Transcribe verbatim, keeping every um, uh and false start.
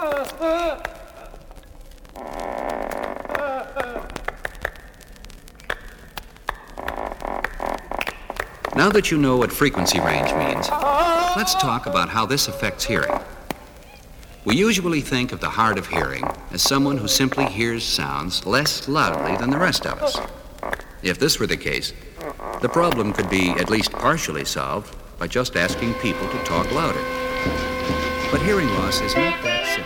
Now that you know what frequency range means, let's talk about how this affects hearing. We usually think of the hard of hearing as someone who simply hears sounds less loudly than the rest of us. If this were the case, the problem could be at least partially solved by just asking people to talk louder. But hearing loss is not that